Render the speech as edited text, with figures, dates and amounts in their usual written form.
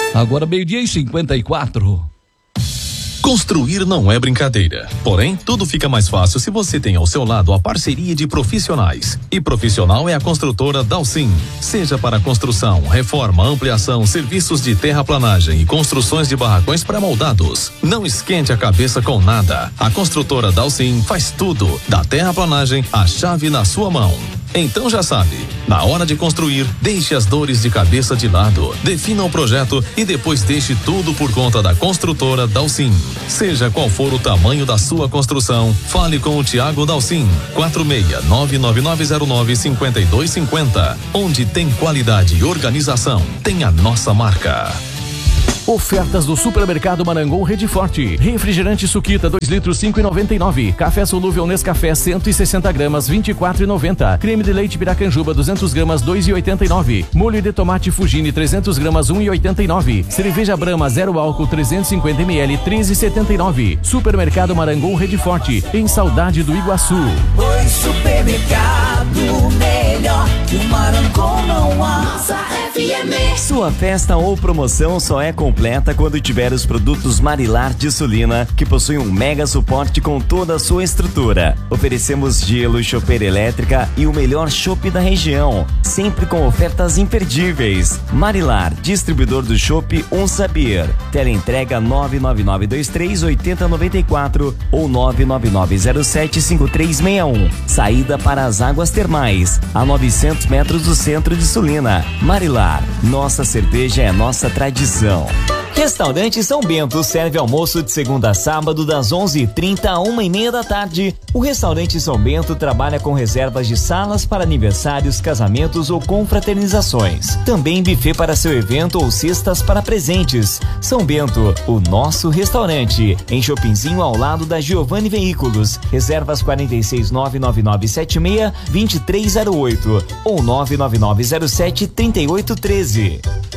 Agora 12:54. Construir não é brincadeira. Porém, tudo fica mais fácil se você tem ao seu lado a parceria de profissionais. E profissional é a construtora Dalcin. Seja para construção, reforma, ampliação, serviços de terraplanagem e construções de barracões pré-moldados. Não esquente a cabeça com nada. A construtora Dalcin faz tudo, da terraplanagem à chave na sua mão. Então já sabe, na hora de construir, deixe as dores de cabeça de lado, defina o projeto e depois deixe tudo por conta da construtora Dalcin. Seja qual for o tamanho da sua construção, fale com o Thiago Dalcin, 46-99909-5250. Onde tem qualidade e organização, tem a nossa marca. Ofertas do Supermercado Marangon Rede Forte. Refrigerante Suquita 2 litros 5,99. Café solúvel Nescafé 160 gramas 24,90. Creme de leite Piracanjuba 200 gramas 2,89. Molho de tomate Fugini 300 gramas 1,89. Cerveja Brahma 0 álcool 350 ml 13,79. Supermercado Marangon Rede Forte, em Saudade do Iguaçu. Oi, supermercado melhor que o Marangon não há. Nossa FM. Sua festa ou promoção só é completa quando tiver os produtos Marilar de Sulina, que possuem um mega suporte com toda a sua estrutura. Oferecemos gelo, chopeira elétrica e o melhor chopp da região, sempre com ofertas imperdíveis. Marilar, distribuidor do chopp Sabir. Teleentrega 99923-8094 ou 99907-5361. Saída para as águas termais, a 900 metros do centro de Sulina. Marilar, nossa cerveja é nossa tradição. Restaurante São Bento serve almoço de segunda a sábado das 11h30 a 1h30 da tarde. O Restaurante São Bento trabalha com reservas de salas para aniversários, casamentos ou confraternizações. Também buffet para seu evento ou cestas para presentes. São Bento, o nosso restaurante. Em Chopinzinho, ao lado da Giovanni Veículos. Reservas 46-99976-2308 ou 99907-3813.